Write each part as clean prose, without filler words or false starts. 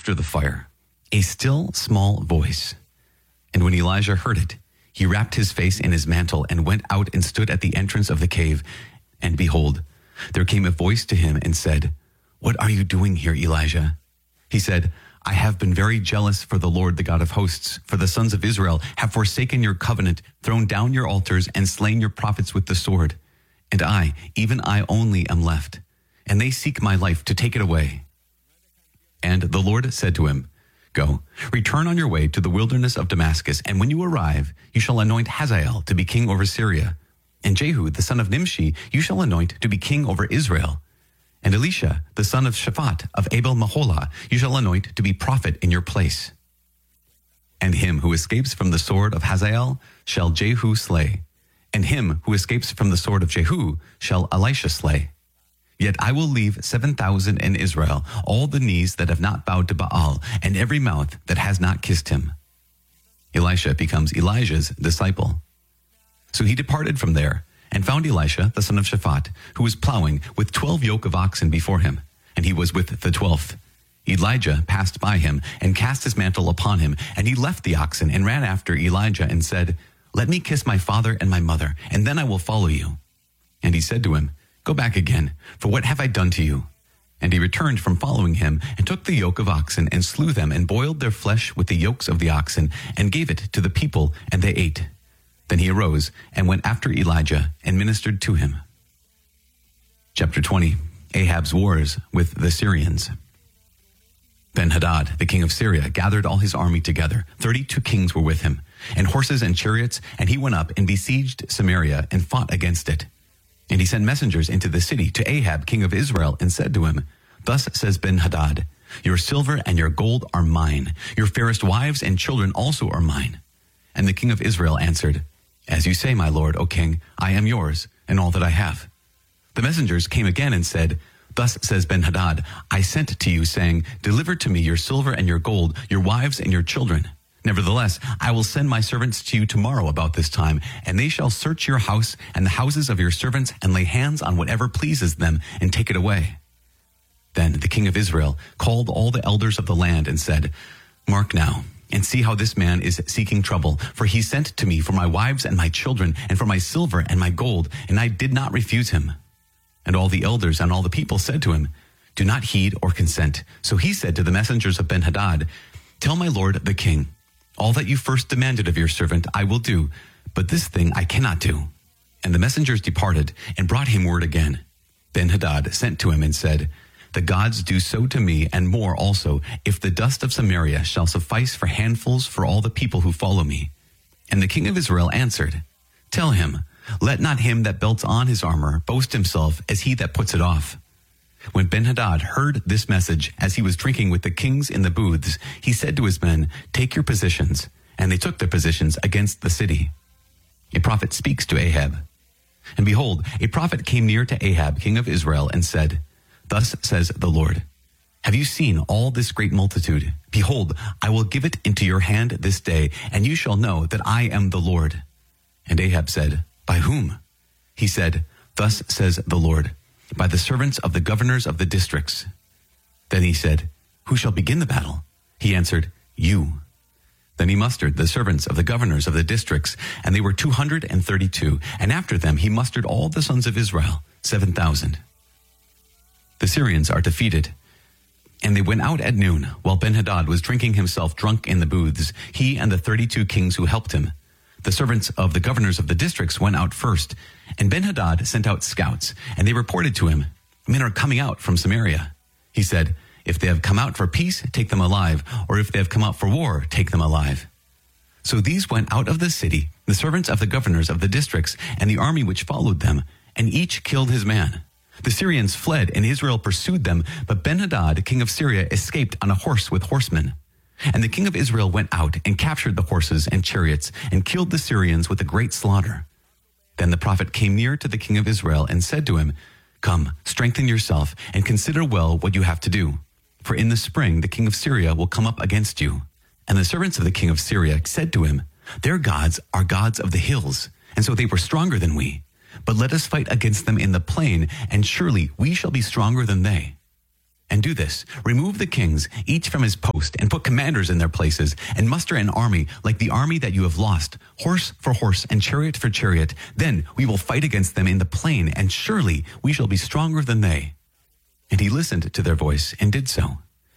after the fire a still small voice. And when Elijah heard it, he wrapped his face in his mantle and went out and stood at the entrance of the cave. And behold, there came a voice to him and said, "What are you doing here, Elijah?" He said, "I have been very jealous for the Lord, the God of hosts, for the sons of Israel have forsaken your covenant, thrown down your altars, and slain your prophets with the sword. And I, even I only, am left, and they seek my life to take it away." And the Lord said to him, "Go, return on your way to the wilderness of Damascus, and when you arrive, you shall anoint Hazael to be king over Syria. And Jehu, the son of Nimshi, you shall anoint to be king over Israel. And Elisha, the son of Shaphat of Abel-Maholah, you shall anoint to be prophet in your place. And him who escapes from the sword of Hazael shall Jehu slay, and him who escapes from the sword of Jehu shall Elisha slay. Yet I will leave 7,000 in Israel, all the knees that have not bowed to Baal, and every mouth that has not kissed him." Elisha becomes Elijah's disciple. So he departed from there, and found Elisha, the son of Shaphat, who was plowing with 12 yoke of oxen before him, and he was with the 12th. Elijah passed by him, and cast his mantle upon him, and he left the oxen, and ran after Elijah, and said, "Let me kiss my father and my mother, and then I will follow you." And he said to him, "Go back again, for what have I done to you?" And he returned from following him, and took the yoke of oxen, and slew them, and boiled their flesh with the yokes of the oxen, and gave it to the people, and they ate. Then he arose, and went after Elijah, and ministered to him. Chapter 20. Ahab's wars with the Syrians. Ben-Hadad, the king of Syria, gathered all his army together. 32 kings were with him, and horses and chariots, and he went up and besieged Samaria, and fought against it. And he sent messengers into the city to Ahab, king of Israel, and said to him, "Thus says Ben-Hadad, your silver and your gold are mine. Your fairest wives and children also are mine." And the king of Israel answered, "As you say, my lord, O king, I am yours, and all that I have." The messengers came again and said, "Thus says Ben-Hadad, I sent to you, saying, deliver to me your silver and your gold, your wives and your children. Nevertheless, I will send my servants to you tomorrow about this time, and they shall search your house and the houses of your servants, and lay hands on whatever pleases them, and take it away." Then the king of Israel called all the elders of the land and said, "Mark now, and see how this man is seeking trouble, for he sent to me for my wives and my children, and for my silver and my gold, and I did not refuse him." And all the elders and all the people said to him, "Do not heed or consent." So he said to the messengers of Ben-Hadad, "Tell my lord the king, all that you first demanded of your servant I will do, but this thing I cannot do." And the messengers departed, and brought him word again. Ben-Hadad sent to him and said, "The gods do so to me, and more also, if the dust of Samaria shall suffice for handfuls for all the people who follow me." And the king of Israel answered, "Tell him, let not him that belts on his armor boast himself as he that puts it off." When Ben-Hadad heard this message, as he was drinking with the kings in the booths, he said to his men, "Take your positions." And they took their positions against the city. A prophet speaks to Ahab. And behold, a prophet came near to Ahab, king of Israel, and said, "Thus says the Lord, have you seen all this great multitude? Behold, I will give it into your hand this day, and you shall know that I am the Lord." And Ahab said, "By whom?" He said, "Thus says the Lord, by the servants of the governors of the districts." Then he said, "Who shall begin the battle?" He answered, "You." Then he mustered the servants of the governors of the districts, and they were 232. And after them he mustered all the sons of Israel, 7,000. The Syrians are defeated. And they went out at noon, while Ben-Hadad was drinking himself drunk in the booths, he and the 32 kings who helped him. The servants of the governors of the districts went out first, and Ben-Hadad sent out scouts, and they reported to him, "Men are coming out from Samaria." He said, "If they have come out for peace, take them alive, or if they have come out for war, take them alive." So these went out of the city, the servants of the governors of the districts, and the army which followed them, and each killed his man. The Syrians fled, and Israel pursued them, but Ben-Hadad, king of Syria, escaped on a horse with horsemen. And the king of Israel went out and captured the horses and chariots, and killed the Syrians with a great slaughter. Then the prophet came near to the king of Israel and said to him, "Come, strengthen yourself, and consider well what you have to do. For in the spring the king of Syria will come up against you." And the servants of the king of Syria said to him, "Their gods are gods of the hills, and so they were stronger than we. But let us fight against them in the plain, and surely we shall be stronger than they." And do this, remove the kings, each from his post, and put commanders in their places, and muster an army like the army that you have lost, horse for horse and chariot for chariot. Then we will fight against them in the plain, and surely we shall be stronger than they. And he listened to their voice and did so.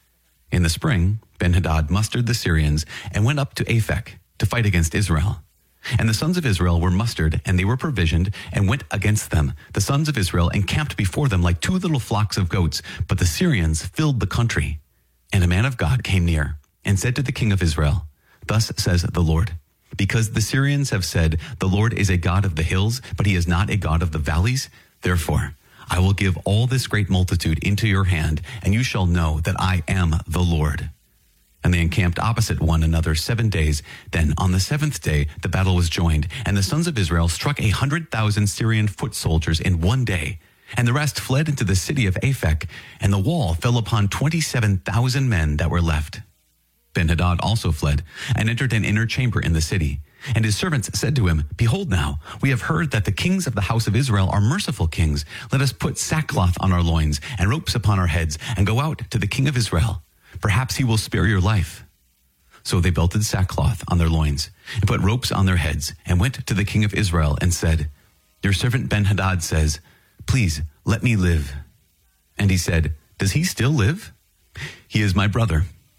In the spring, Ben-Hadad mustered the Syrians and went up to Aphek to fight against Israel. And the sons of Israel were mustered, and they were provisioned, and went against them. The sons of Israel encamped before them like 2 little flocks of goats, but the Syrians filled the country. And a man of God came near, and said to the king of Israel, Thus says the Lord, because the Syrians have said, The Lord is a God of the hills, but he is not a God of the valleys, therefore I will give all this great multitude into your hand, and you shall know that I am the Lord. And they encamped opposite one another 7 days. Then on the 7th day, the battle was joined, and the sons of Israel struck 100,000 Syrian foot soldiers in 1 day. And the rest fled into the city of Aphek, and the wall fell upon 27,000 men that were left. Ben-Hadad also fled, and entered an inner chamber in the city. And his servants said to him, Behold now, we have heard that the kings of the house of Israel are merciful kings. Let us put sackcloth on our loins, and ropes upon our heads, and go out to the king of Israel. Perhaps he will spare your life. So they belted sackcloth on their loins, and put ropes on their heads, and went to the king of Israel, and said, Your servant Ben-Hadad says, Please let me live. And he said, Does he still live? He is my brother.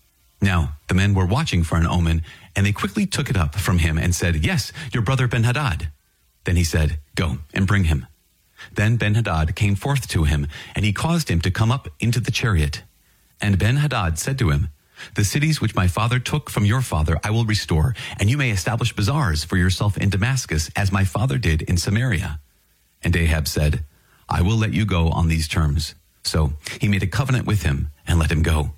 Now the men were watching for an omen, and they quickly took it up from him, and said, Yes, your brother Ben-Hadad. Then he said, Go and bring him. Then Ben-Hadad came forth to him, and he caused him to come up into the chariot. And Ben-Hadad said to him, The cities which my father took from your father I will restore, and you may establish bazaars for yourself in Damascus, as my father did in Samaria. And Ahab said, I will let you go on these terms. So he made a covenant with him, and let him go.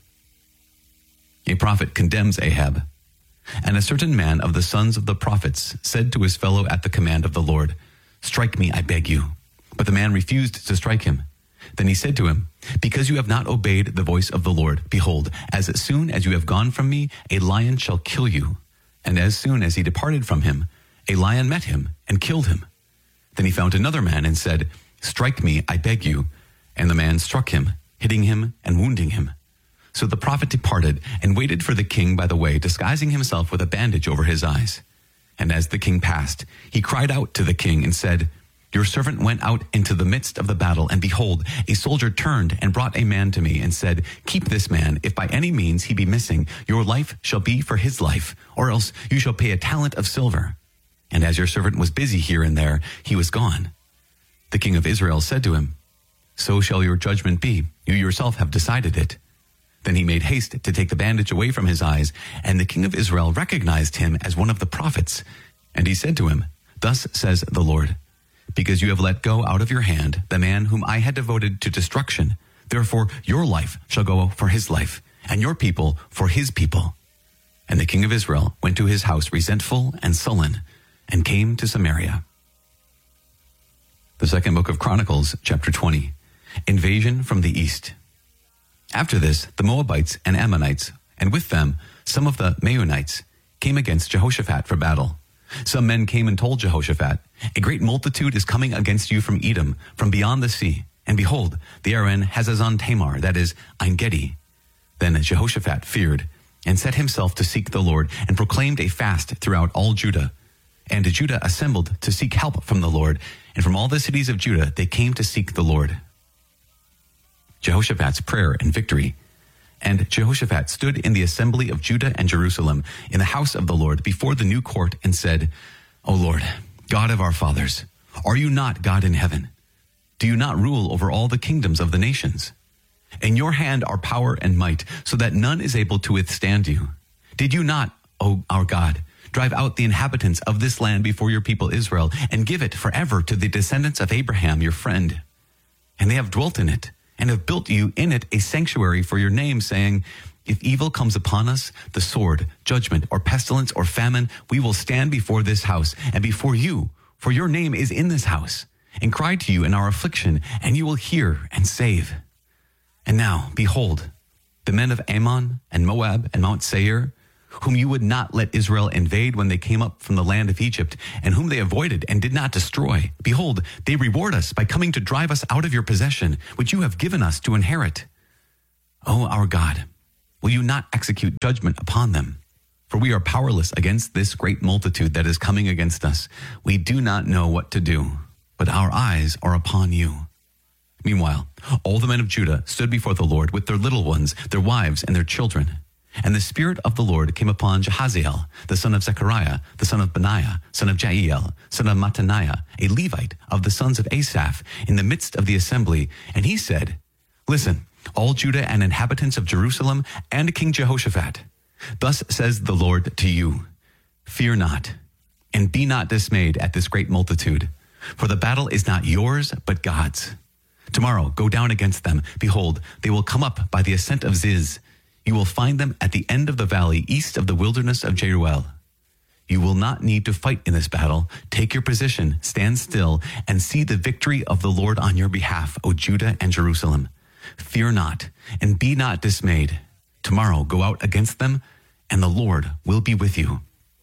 A prophet condemns Ahab. And a certain man of the sons of the prophets said to his fellow at the command of the Lord, Strike me, I beg you. But the man refused to strike him. Then he said to him, Because you have not obeyed the voice of the Lord, behold, as soon as you have gone from me, a lion shall kill you. And as soon as he departed from him, a lion met him and killed him. Then he found another man and said, Strike me, I beg you. And the man struck him, hitting him and wounding him. So the prophet departed and waited for the king by the way, disguising himself with a bandage over his eyes. And as the king passed, he cried out to the king and said, Your servant went out into the midst of the battle, and behold, a soldier turned and brought a man to me and said, Keep this man, if by any means he be missing, your life shall be for his life, or else you shall pay a talent of silver. And as your servant was busy here and there, he was gone. The king of Israel said to him, So shall your judgment be. You yourself have decided it. Then he made haste to take the bandage away from his eyes, and the king of Israel recognized him as one of the prophets. And he said to him, Thus says the Lord, Because you have let go out of your hand the man whom I had devoted to destruction, therefore your life shall go for his life, and your people for his people. And the king of Israel went to his house resentful and sullen, and came to Samaria. The second book of Chronicles, chapter 20. Invasion from the east. After this, the Moabites and Ammonites, and with them some of the Meunites, came against Jehoshaphat for battle. Some men came and told Jehoshaphat, A great multitude is coming against you from Edom, from beyond the sea. And behold, they are in Hazazon Tamar, that is, En-Gedi. Then Jehoshaphat feared, and set himself to seek the Lord, and proclaimed a fast throughout all Judah. And Judah assembled to seek help from the Lord, and from all the cities of Judah they came to seek the Lord. Jehoshaphat's prayer and victory. And Jehoshaphat stood in the assembly of Judah and Jerusalem, in the house of the Lord, before the new court, and said, O Lord, God of our fathers, are you not God in heaven? Do you not rule over all the kingdoms of the nations? In your hand are power and might, so that none is able to withstand you. Did you not, O our God, drive out the inhabitants of this land before your people Israel, and give it forever to the descendants of Abraham your friend? And they have dwelt in it, and have built you in it a sanctuary for your name, saying, If evil comes upon us, the sword, judgment, or pestilence, or famine, we will stand before this house, and before you, for your name is in this house, and cry to you in our affliction, and you will hear and save. And now, behold, the men of Ammon and Moab and Mount Seir, whom you would not let Israel invade when they came up from the land of Egypt, and whom they avoided and did not destroy. Behold, they reward us by coming to drive us out of your possession, which you have given us to inherit. O our God, will you not execute judgment upon them? For we are powerless against this great multitude that is coming against us. We do not know what to do, but our eyes are upon you. Meanwhile, all the men of Judah stood before the Lord with their little ones, their wives, and their children. And the Spirit of the Lord came upon Jahaziel, the son of Zechariah, the son of Benaiah, son of Jael, son of Mattaniah, a Levite of the sons of Asaph, in the midst of the assembly. And he said, Listen, all Judah and inhabitants of Jerusalem and King Jehoshaphat, thus says the Lord to you, Fear not, and be not dismayed at this great multitude, for the battle is not yours, but God's. Tomorrow go down against them. Behold, they will come up by the ascent of Ziz. You will find them at the end of the valley, east of the wilderness of Jeruel. You will not need to fight in this battle. Take your position, stand still, and see the victory of the Lord on your behalf, O Judah and Jerusalem. Fear not, and be not dismayed. Tomorrow go out against them, and the Lord will be with you.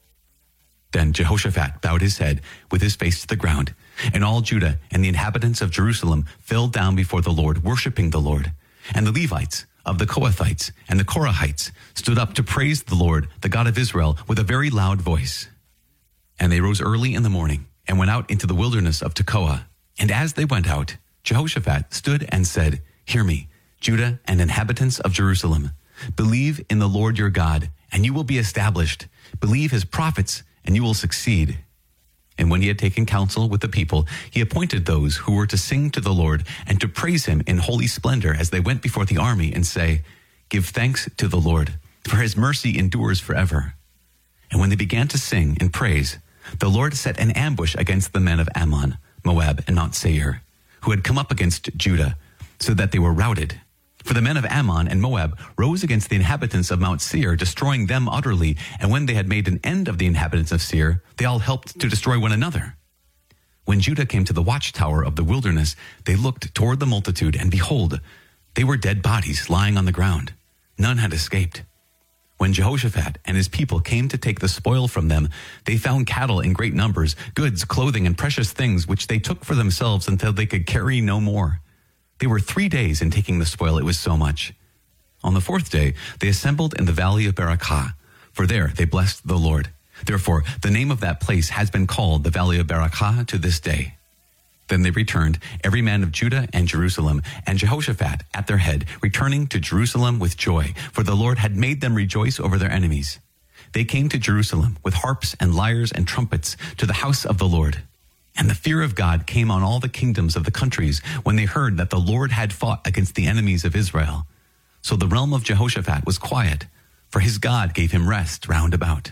Then Jehoshaphat bowed his head with his face to the ground, and all Judah and the inhabitants of Jerusalem fell down before the Lord, worshiping the Lord. And the Levites of the Kohathites and the Korahites stood up to praise the Lord, the God of Israel, with a very loud voice. And they rose early in the morning and went out into the wilderness of Tekoa. And as they went out, Jehoshaphat stood and said, Hear me, Judah and inhabitants of Jerusalem. Believe in the Lord your God, and you will be established. Believe his prophets, and you will succeed. And when he had taken counsel with the people, he appointed those who were to sing to the Lord and to praise him in holy splendor as they went before the army and say, Give thanks to the Lord, for his mercy endures forever. And when they began to sing and praise, the Lord set an ambush against the men of Ammon, Moab, and Mount Seir, who had come up against Judah, so that they were routed. For the men of Ammon and Moab rose against the inhabitants of Mount Seir, destroying them utterly. And when they had made an end of the inhabitants of Seir, they all helped to destroy one another. When Judah came to the watchtower of the wilderness, they looked toward the multitude, and behold, they were dead bodies lying on the ground. None had escaped. When Jehoshaphat and his people came to take the spoil from them, they found cattle in great numbers, goods, clothing, and precious things, which they took for themselves until they could carry no more. They were 3 days in taking the spoil, it was so much. On the 4th day, they assembled in the valley of Berakah, for there they blessed the Lord. Therefore, the name of that place has been called the valley of Berakah to this day. Then they returned, every man of Judah and Jerusalem, and Jehoshaphat at their head, returning to Jerusalem with joy, for the Lord had made them rejoice over their enemies. They came to Jerusalem with harps and lyres and trumpets to the house of the Lord. And the fear of God came on all the kingdoms of the countries when they heard that the Lord had fought against the enemies of Israel. So the realm of Jehoshaphat was quiet, for his God gave him rest round about.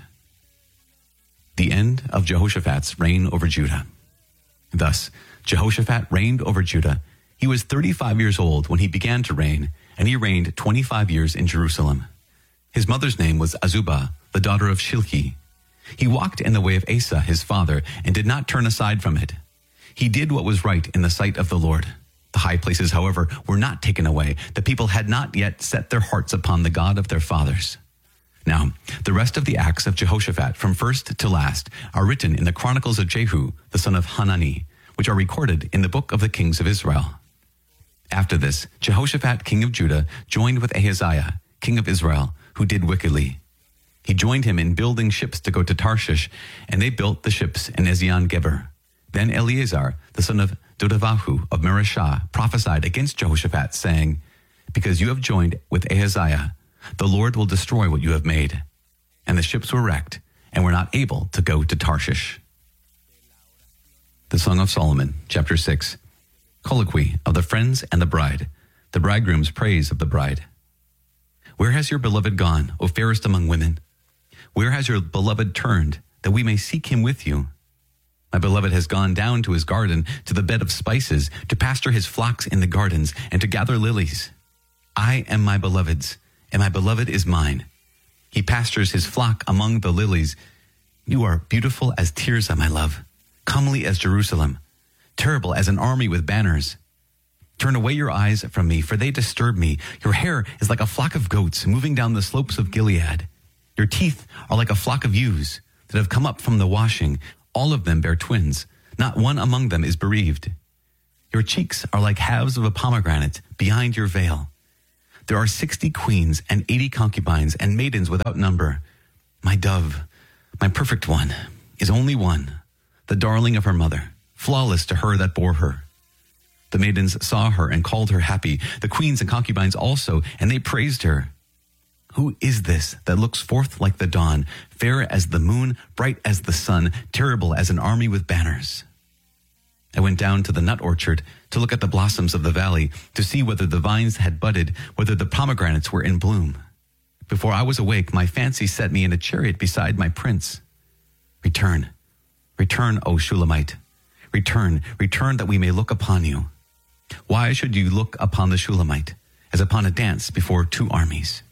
The end of Jehoshaphat's reign over Judah. Thus, Jehoshaphat reigned over Judah. He was 35 years old when he began to reign, and he reigned 25 years in Jerusalem. His mother's name was Azubah, the daughter of Shilhi. He walked in the way of Asa, his father, and did not turn aside from it. He did what was right in the sight of the Lord. The high places, however, were not taken away. The people had not yet set their hearts upon the God of their fathers. Now, the rest of the acts of Jehoshaphat, from first to last, are written in the Chronicles of Jehu, the son of Hanani, which are recorded in the book of the kings of Israel. After this, Jehoshaphat, king of Judah, joined with Ahaziah, king of Israel, who did wickedly. He joined him in building ships to go to Tarshish, and they built the ships in Ezion-Geber. Then Eleazar, the son of Dodavahu of Mareshah, prophesied against Jehoshaphat, saying, Because you have joined with Ahaziah, the Lord will destroy what you have made. And the ships were wrecked, and were not able to go to Tarshish. The Song of Solomon, chapter 6. Colloquy of the friends and the bride, the bridegroom's praise of the bride. Where has your beloved gone, O fairest among women? Where has your beloved turned, that we may seek him with you? My beloved has gone down to his garden, to the bed of spices, to pasture his flocks in the gardens, and to gather lilies. I am my beloved's, and my beloved is mine. He pastures his flock among the lilies. You are beautiful as Tirzah, my love, comely as Jerusalem, terrible as an army with banners. Turn away your eyes from me, for they disturb me. Your hair is like a flock of goats moving down the slopes of Gilead. Your teeth are like a flock of ewes that have come up from the washing. All of them bear twins. Not one among them is bereaved. Your cheeks are like halves of a pomegranate behind your veil. There are 60 queens and 80 concubines and maidens without number. My dove, my perfect one, is only one, the darling of her mother, flawless to her that bore her. The maidens saw her and called her happy, the queens and concubines also, and they praised her. Who is this that looks forth like the dawn, fair as the moon, bright as the sun, terrible as an army with banners? I went down to the nut orchard to look at the blossoms of the valley, to see whether the vines had budded, whether the pomegranates were in bloom. Before I was awake, my fancy set me in a chariot beside my prince. Return, return, O Shulamite. Return, return that we may look upon you. Why should you look upon the Shulamite as upon a dance before two armies?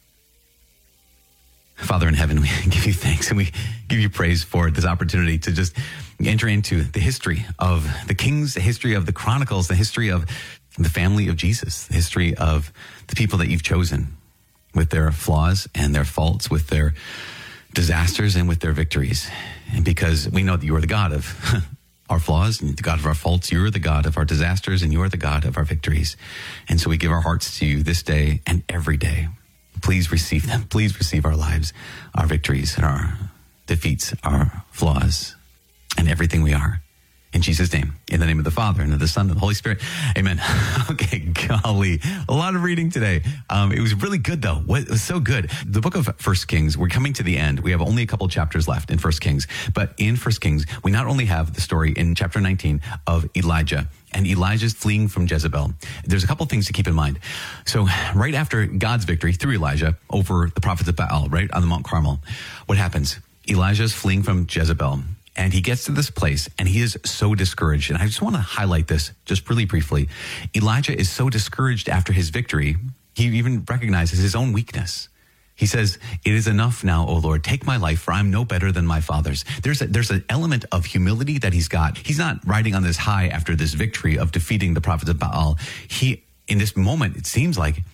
Father in heaven, we give you thanks and we give you praise for this opportunity to just enter into the history of the kings, the history of the chronicles, the history of the family of Jesus, the history of the people that you've chosen with their flaws and their faults, with their disasters and with their victories. And because we know that you are the God of our flaws and the God of our faults, you're the God of our disasters and you are the God of our victories. And so we give our hearts to you this day and every day. Please receive them. Please receive our lives, our victories, and our defeats, our flaws, and everything we are. In Jesus' name, in the name of the Father, and of the Son, and of the Holy Spirit. Amen. Okay, golly. A lot of reading today. It was really good, though. It was so good. The book of 1 Kings, we're coming to the end. We have only a couple chapters left in 1 Kings. But in 1 Kings, we not only have the story in chapter 19 of Elijah, and Elijah's fleeing from Jezebel. There's a couple things to keep in mind. So right after God's victory through Elijah over the prophets of Baal, right, on the Mount Carmel, what happens? Elijah's fleeing from Jezebel. And he gets to this place and he is so discouraged. And I just want to highlight this just really briefly. Elijah is so discouraged after his victory, he even recognizes his own weakness. He says, "It is enough now, O Lord, take my life, for I'm no better than my fathers." There's an element of humility that he's got. He's not riding on this high after this victory of defeating the prophets of Baal. In this moment, it seems like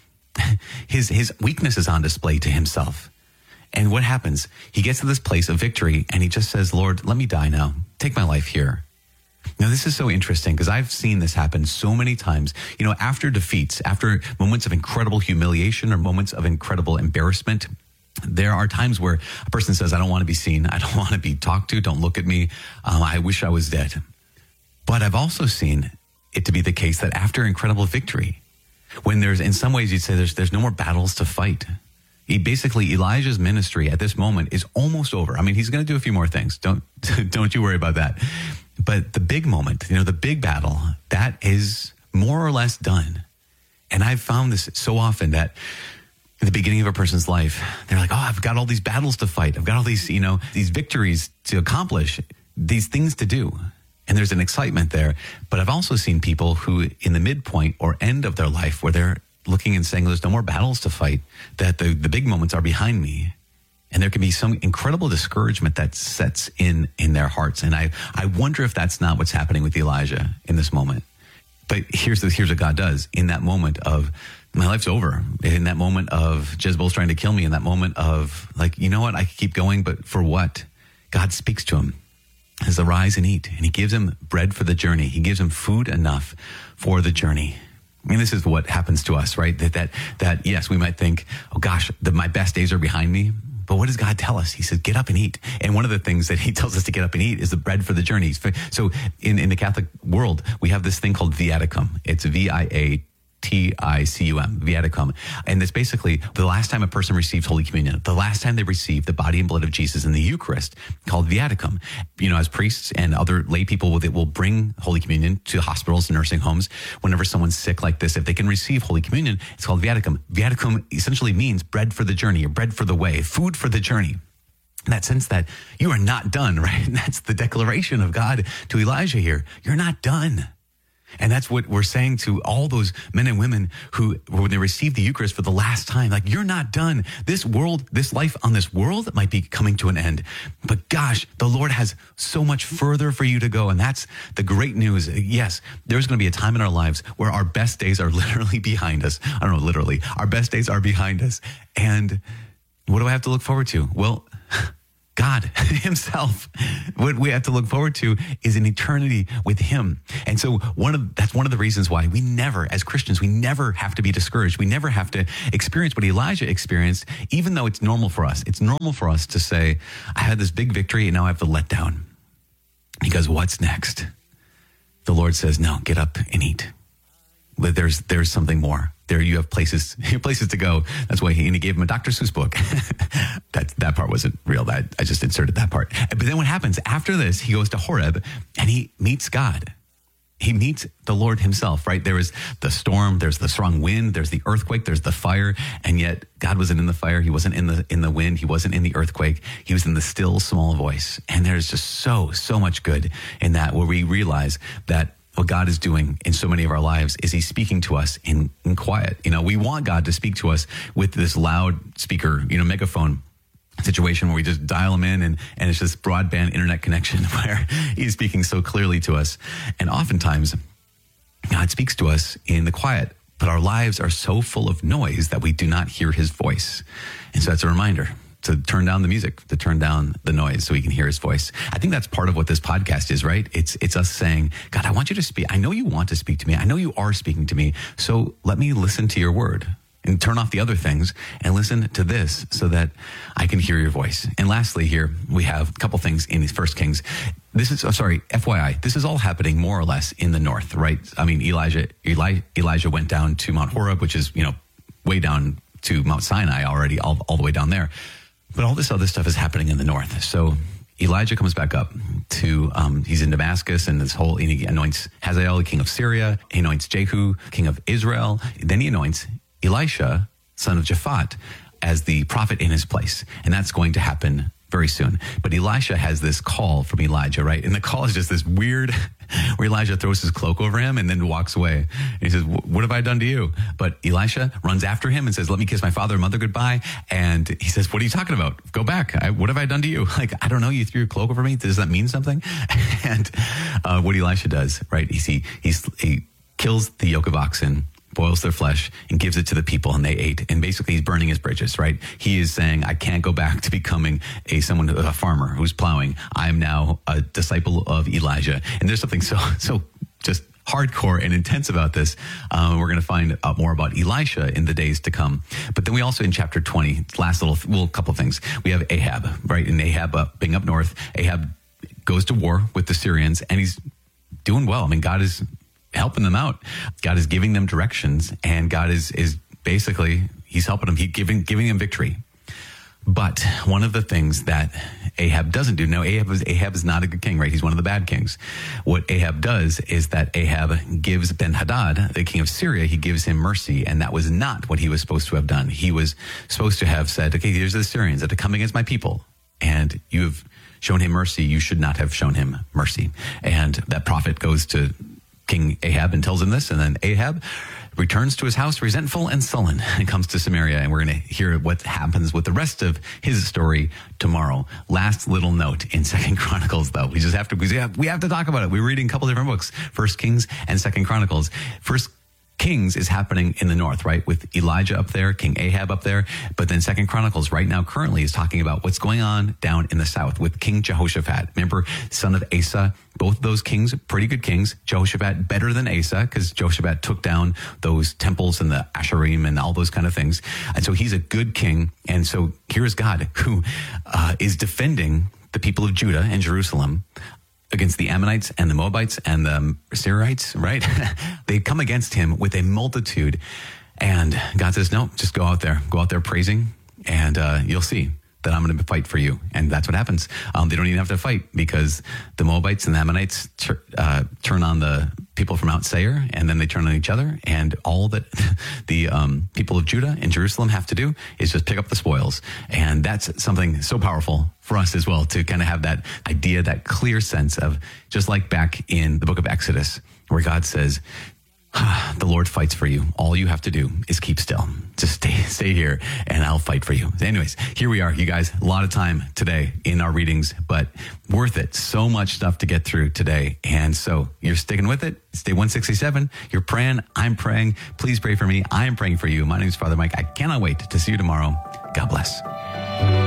his weakness is on display to himself. And what happens? He gets to this place of victory and he just says, "Lord, let me die now. Take my life here." Now, this is so interesting because I've seen this happen so many times. You know, after defeats, after moments of incredible humiliation or moments of incredible embarrassment, there are times where a person says, "I don't want to be seen. I don't want to be talked to. Don't look at me. I wish I was dead." But I've also seen it to be the case that after incredible victory, when there's, in some ways you'd say there's no more battles to fight. Basically, Elijah's ministry at this moment is almost over. I mean, he's going to do a few more things. Don't you worry about that. But the big moment, the big battle, that is more or less done. And I've found this so often that in the beginning of a person's life, they're like, "Oh, I've got all these battles to fight. I've got all these, these victories to accomplish, these things to do." And there's an excitement there. But I've also seen people who in the midpoint or end of their life where they're looking and saying, "There's no more battles to fight, that the big moments are behind me." And there can be some incredible discouragement that sets in their hearts. And I wonder if that's not what's happening with Elijah in this moment. But here's what God does in that moment of, my life's over, in that moment of Jezebel's trying to kill me, in that moment of like, you know what, I could keep going, but for what? God speaks to him. He says, "Arise and eat." And he gives him bread for the journey. He gives him food enough for the journey. I mean, this is what happens to us, right? That yes, we might think, "Oh gosh, my best days are behind me." But what does God tell us? He says, "Get up and eat." And one of the things that he tells us to get up and eat is the bread for the journey. So in the Catholic world, we have this thing called viaticum. It's VIATICUM, viaticum. And it's basically the last time a person receives Holy Communion, the last time they receive the body and blood of Jesus in the Eucharist, called viaticum. As priests and other lay people will bring Holy Communion to hospitals and nursing homes. Whenever someone's sick like this, if they can receive Holy Communion, it's called viaticum. Viaticum essentially means bread for the journey, or bread for the way, food for the journey. In that sense that you are not done, right? And that's the declaration of God to Elijah here. You're not done. And that's what we're saying to all those men and women who, when they receive the Eucharist for the last time, like, you're not done. This world, this life on this world might be coming to an end. But gosh, the Lord has so much further for you to go. And that's the great news. Yes, there's going to be a time in our lives where our best days are literally behind us. I don't know, literally. Our best days are behind us. And what do I have to look forward to? Well, God himself. What we have to look forward to is an eternity with him. And so that's one of the reasons why we never, as Christians, we never have to be discouraged. We never have to experience what Elijah experienced, even though it's normal for us. It's normal for us to say, I had this big victory and now I have the letdown. Because what's next? The Lord says, no, get up and eat. There's something more. There you have places to go. That's why he gave him a Dr. Seuss book. that part wasn't real. I just inserted that part. But then what happens after this? He goes to Horeb and he meets God. He meets the Lord himself, right? There is the storm, there's the strong wind, there's the earthquake, there's the fire, and yet God wasn't in the fire. He wasn't in the wind. He wasn't in the earthquake. He was in the still small voice. And there's just so much good in that, where we realize that what God is doing in so many of our lives is he's speaking to us in quiet. We want God to speak to us with this loud speaker, megaphone situation where we just dial him in and it's just broadband internet connection where he's speaking so clearly to us. And oftentimes God speaks to us in the quiet, but our lives are so full of noise that we do not hear his voice. And so that's a reminder to turn down the music, to turn down the noise so we can hear his voice. I think that's part of what this podcast is, right? It's us saying, God, I want you to speak. I know you want to speak to me. I know you are speaking to me. So let me listen to your word and turn off the other things and listen to this so that I can hear your voice. And lastly, here we have a couple things in these First Kings. This is, FYI, this is all happening more or less in the north, right? I mean, Elijah went down to Mount Horeb, which is, way down to Mount Sinai already, all the way down there. But all this other stuff is happening in the north. So Elijah comes back up to, he's in Damascus, and he anoints Hazael, king of Syria. He anoints Jehu, king of Israel. Then he anoints Elisha, son of Japhat, as the prophet in his place. And that's going to happen very soon. But Elisha has this call from Elijah, right? And the call is just this weird, where Elijah throws his cloak over him and then walks away. And he says, what have I done to you? But Elisha runs after him and says, let me kiss my father and mother goodbye. And he says, what are you talking about? Go back. What have I done to you? Like, I don't know. You threw your cloak over me. Does that mean something? And what Elisha does, right? He kills the yoke of oxen, boils their flesh, and gives it to the people, and they ate. And basically, he's burning his bridges, right? He is saying, I can't go back to becoming a farmer who's plowing. I am now a disciple of Elijah. And there's something so just hardcore and intense about this. We're going to find out more about Elisha in the days to come. But then we also, in chapter 20, last couple of things, we have Ahab, right? And Ahab being up north, Ahab goes to war with the Syrians, and he's doing well. I mean, God is helping them out. God is giving them directions, and God is basically, he's helping them. He's giving them victory. But one of the things that Ahab doesn't do, now Ahab is not a good king, right? He's one of the bad kings. What Ahab does is that Ahab gives Ben-Hadad, the king of Syria, he gives him mercy, and that was not what he was supposed to have done. He was supposed to have said, okay, here's the Syrians that have come against my people, and you have shown him mercy. You should not have shown him mercy. And that prophet goes to King Ahab and tells him this, and then Ahab returns to his house resentful and sullen and comes to Samaria. And we're going to hear what happens with the rest of his story tomorrow. Last little note in 2 Chronicles, though. We have to talk about it. We're reading a couple different books, 1 Kings and 2 Chronicles. 1 Kings is happening in the north, right? With Elijah up there, King Ahab up there. But then 2 Chronicles right now currently is talking about what's going on down in the south with King Jehoshaphat. Remember, son of Asa, both of those kings, pretty good kings. Jehoshaphat better than Asa, because Jehoshaphat took down those temples and the Asherim and all those kind of things. And so he's a good king. And so here's God who is defending the people of Judah and Jerusalem against the Ammonites and the Moabites and the Syrites, right? They come against him with a multitude. And God says, no, just go out there praising, and you'll see that I'm going to fight for you. And that's what happens. They don't even have to fight, because the Moabites and the Ammonites turn on the people from Mount Seir, and then they turn on each other. And all that the people of Judah and Jerusalem have to do is just pick up the spoils. And that's something so powerful for us as well, to kind of have that idea, that clear sense of, just like back in the book of Exodus, where God says, the Lord fights for you. All you have to do is keep still. Just stay here, and I'll fight for you. Anyways, here we are, you guys. A lot of time today in our readings, but worth it. So much stuff to get through today. And so you're sticking with it. It's day 167. You're praying. I'm praying. Please pray for me. I am praying for you. My name is Father Mike. I cannot wait to see you tomorrow. God bless.